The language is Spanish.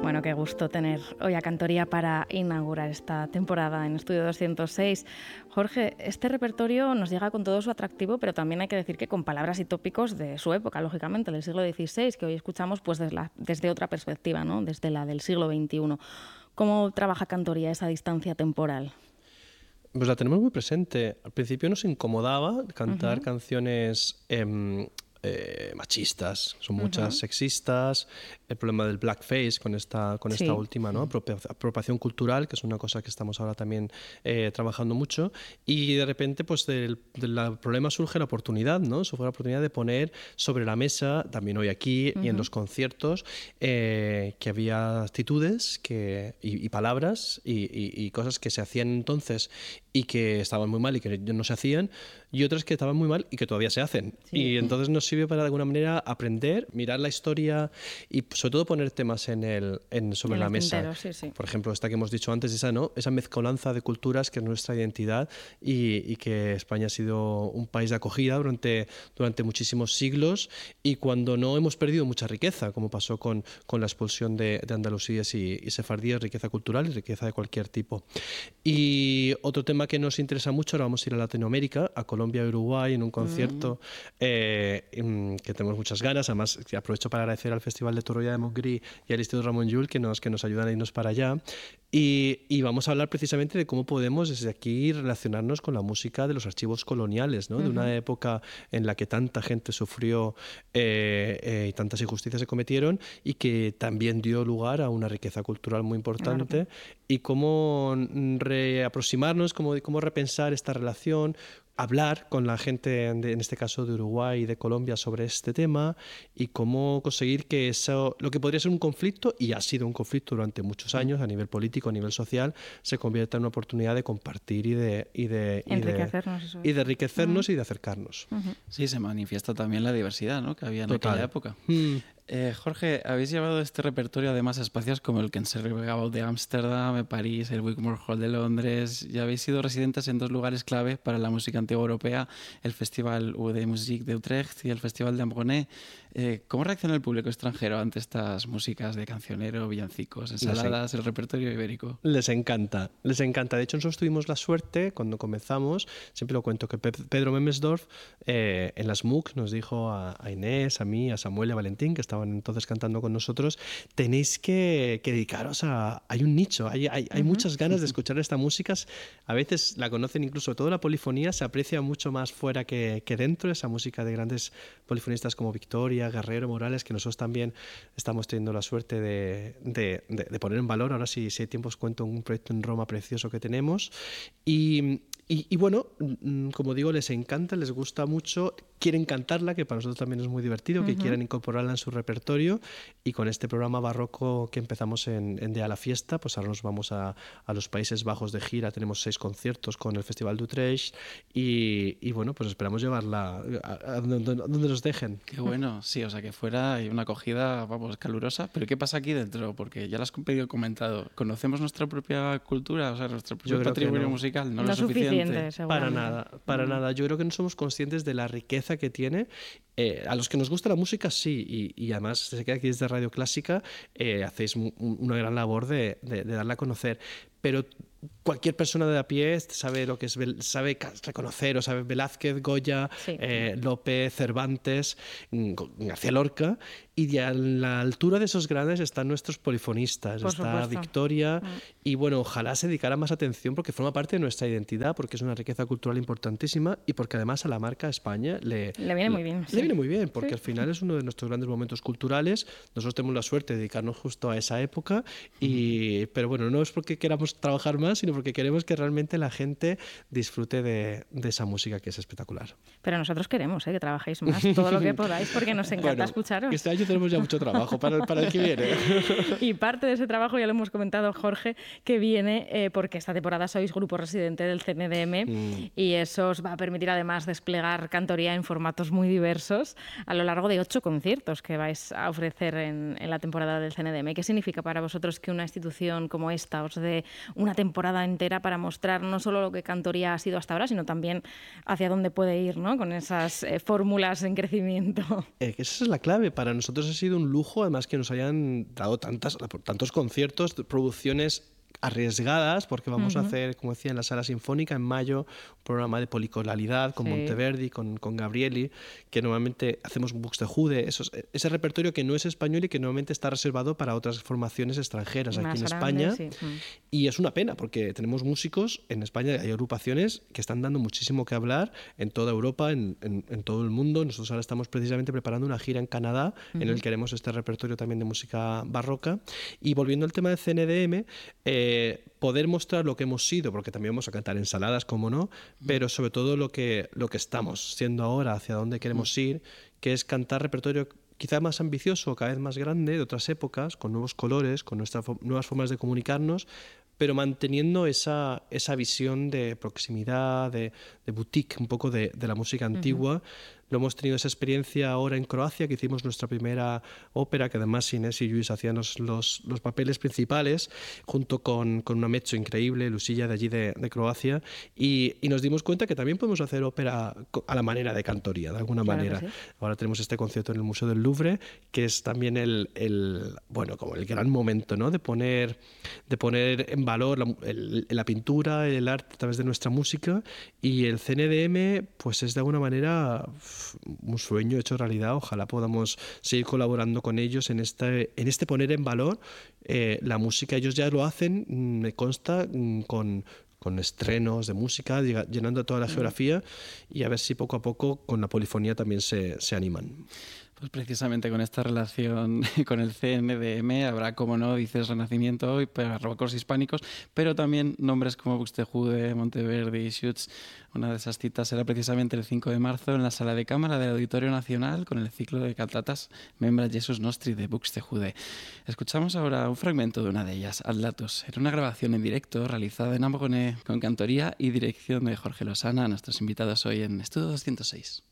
Bueno, qué gusto tener hoy a Cantoría para inaugurar esta temporada en Estudio 206. Jorge, este repertorio nos llega con todo su atractivo, pero también hay que decir que con palabras y tópicos de su época, lógicamente, del siglo XVI, que hoy escuchamos pues desde otra perspectiva, ¿no? Desde la del siglo XXI. ¿Cómo trabaja Cantoría esa distancia temporal? Pues la tenemos muy presente. Al principio nos incomodaba cantar canciones machistas, son muchas sexistas, el problema del blackface con esta última, ¿no? Apropiación cultural, que es una cosa que estamos ahora también trabajando mucho, y de repente pues del problema surge la oportunidad, ¿no? Surge la oportunidad de poner sobre la mesa, también hoy aquí y en los conciertos, que había actitudes y palabras y cosas que se hacían entonces y que estaban muy mal y que no se hacían, y otras que estaban muy mal y que todavía se hacen. Sí. Y entonces nos sirve para de alguna manera aprender, mirar la historia y sobre todo poner temas sobre la mesa. Tintero, sí. Por ejemplo, esta que hemos dicho antes, esa mezcolanza de culturas que es nuestra identidad y que España ha sido un país de acogida durante muchísimos siglos, y cuando no hemos perdido mucha riqueza, como pasó con la expulsión de andalusíes y sefardíes, riqueza cultural y riqueza de cualquier tipo. Y otro tema que nos interesa mucho, ahora vamos a ir a Latinoamérica, a Colombia y Uruguay en un concierto que tenemos muchas ganas. Además, aprovecho para agradecer al Festival de Torroella de Montgrí y al Instituto Ramon Llull que nos ayudan a irnos para allá. Y vamos a hablar precisamente de cómo podemos desde aquí relacionarnos con la música de los archivos coloniales, ¿no? De una época en la que tanta gente sufrió y tantas injusticias se cometieron, y que también dio lugar a una riqueza cultural muy importante. Claro. Y cómo reaproximarnos, cómo repensar esta relación, hablar con la gente, en este caso de Uruguay y de Colombia, sobre este tema, y cómo conseguir que eso, lo que podría ser un conflicto, y ha sido un conflicto durante muchos años a nivel político, a nivel social, se convierta en una oportunidad de compartir y de enriquecernos y de acercarnos. Sí, se manifiesta también la diversidad, ¿no?, que había en aquella época. Jorge, habéis llevado este repertorio además a espacios como el Conservatori de Ámsterdam, París, el Wigmore Hall de Londres, y habéis sido residentes en dos lugares clave para la música antigua europea, el Festival de Musique de Utrecht y el Festival de Ambronay. ¿Cómo reacciona el público extranjero ante estas músicas de cancionero, villancicos, ensaladas, el repertorio ibérico? Les encanta. De hecho, nosotros tuvimos la suerte, cuando comenzamos, siempre lo cuento, que Pedro Memesdorf en las MOOC nos dijo a Inés, a mí, a Samuel y a Valentín, que estaban entonces cantando con nosotros: tenéis que dedicaros hay un nicho, hay muchas ganas de escuchar esta música. A veces la conocen, incluso toda la polifonía se aprecia mucho más fuera que dentro, esa música de grandes polifonistas como Victoria, Guerrero, Morales, que nosotros también estamos teniendo la suerte de poner en valor. Ahora sí, si hay tiempo os cuento un proyecto en Roma precioso que tenemos, y bueno, como digo, les encanta, les gusta mucho, quieren cantarla, que para nosotros también es muy divertido, que quieran incorporarla en su repertorio, y con este programa barroco que empezamos en Día de la Fiesta, pues ahora nos vamos a los Países Bajos de gira, tenemos 6 conciertos con el Festival de Utrecht, y bueno, pues esperamos llevarla a donde nos dejen. Qué bueno, sí, o sea, que fuera una acogida, vamos, calurosa. Pero ¿qué pasa aquí dentro? Porque ya lo has comentado, ¿conocemos nuestra propia cultura, o sea, nuestro propio patrimonio musical? No lo suficiente. Para nada. Yo creo que no somos conscientes de la riqueza que tiene. A los que nos gusta la música, sí, y además sé que aquí desde Radio Clásica hacéis una gran labor de darla a conocer, pero cualquier persona de a pie sabe lo que es, sabe reconocer, o sabe Velázquez, Goya, Lope, Cervantes, García Lorca, y a la altura de esos grandes están nuestros polifonistas, por está supuesto. Victoria, y bueno, ojalá se dedicara más atención, porque forma parte de nuestra identidad, porque es una riqueza cultural importantísima, y porque además a la marca España le viene muy bien. Le viene muy bien, porque al final es uno de nuestros grandes momentos culturales. Nosotros tenemos la suerte de dedicarnos justo a esa época, pero bueno, no es porque queramos trabajar más, sino porque queremos que realmente la gente disfrute de esa música, que es espectacular. Pero nosotros queremos que trabajéis más, todo lo que podáis, porque nos encanta escucharos. Este año tenemos ya mucho trabajo para el que viene. Y parte de ese trabajo, ya lo hemos comentado, Jorge, que viene porque esta temporada sois grupo residente del CNDM y eso os va a permitir además desplegar Cantoría en formatos muy diversos a lo largo de 8 conciertos que vais a ofrecer en la temporada del CNDM. ¿Qué significa para vosotros que una institución como esta os dé una temporada temporada entera para mostrar no solo lo que Cantoría ha sido hasta ahora, sino también hacia dónde puede ir, ¿no? Con esas fórmulas en crecimiento. Esa es la clave. Para nosotros ha sido un lujo, además, que nos hayan dado tantos conciertos, producciones arriesgadas, porque vamos a hacer, como decía, en la Sala Sinfónica en mayo, un programa de policoralidad con Monteverdi, con Gabrieli, que normalmente hacemos un Buxtehude, ese repertorio que no es español y que normalmente está reservado para otras formaciones extranjeras aquí en España. Sí. Y es una pena, porque tenemos músicos en España, hay agrupaciones que están dando muchísimo que hablar en toda Europa, en todo el mundo. Nosotros ahora estamos precisamente preparando una gira en Canadá, en el que haremos este repertorio también de música barroca. Y volviendo al tema de CNDM, poder mostrar lo que hemos sido, porque también vamos a cantar ensaladas, como no, pero sobre todo lo que estamos siendo ahora, hacia dónde queremos ir, que es cantar repertorio quizá más ambicioso, cada vez más grande, de otras épocas, con nuevos colores, con nuestras nuevas formas de comunicarnos, pero manteniendo esa visión de proximidad, de boutique, un poco de la música antigua. Lo hemos tenido esa experiencia ahora en Croacia, que hicimos nuestra primera ópera, que además Inés y Luis hacían los papeles principales, junto con una mezzo increíble, Lucilla, de allí de Croacia, y nos dimos cuenta que también podemos hacer ópera a la manera de Cantoría, de alguna manera. Sí. Ahora tenemos este concierto en el Museo del Louvre, que es también como el gran momento, ¿no? de poner en valor la pintura, el arte a través de nuestra música, y el CNDM pues es de alguna manera un sueño hecho realidad. Ojalá podamos seguir colaborando con ellos en este poner en valor la música. Ellos ya lo hacen, me consta, con estrenos de música, llenando toda la geografía, y a ver si poco a poco con la polifonía también se animan. Pues precisamente con esta relación con el CNDM habrá, como no, dices Renacimiento y barrocos hispánicos, pero también nombres como Buxtehude, Monteverdi y Schütz. Una de esas citas será precisamente el 5 de marzo en la Sala de Cámara del Auditorio Nacional con el ciclo de cantatas Membra Jesus Nostri de Buxtehude. Escuchamos ahora un fragmento de una de ellas, Adlatus. Era una grabación en directo realizada en Ambrone con cantoría y dirección de Jorge Losana, nuestros invitados hoy en Estudio 206.